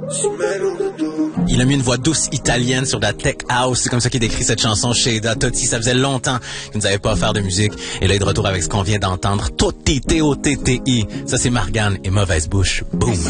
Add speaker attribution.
Speaker 1: Il a mis une voix douce italienne sur de la tech house. C'est comme ça qu'il décrit cette chanson chez Totti. Ça faisait longtemps qu'il nous avait pas offert de musique. Et là, il est de retour avec ce qu'on vient d'entendre. Totti, T-O-T-T-I. Ça, c'est Margane et Mauvaise Bouche. Boom.